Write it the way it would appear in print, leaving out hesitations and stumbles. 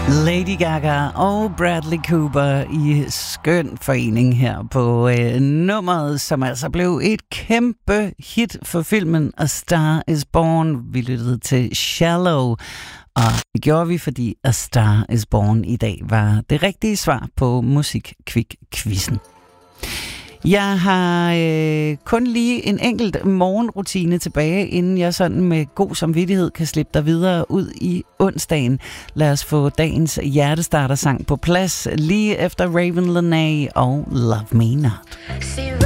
Lady Gaga og Bradley Cooper i skøn forening her på nummeret, som altså blev et kæmpe hit for filmen A Star Is Born. Vi lyttede til Shallow, og det gjorde vi, fordi A Star Is Born i dag var det rigtige svar på Musikquiz-quizzen. Jeg har kun lige en enkelt morgenrutine tilbage, inden jeg sådan med god samvittighed kan slippe dig videre ud i onsdagen. Lad os få dagens hjertestartersang på plads lige efter Raven Lenae og Love Me Not.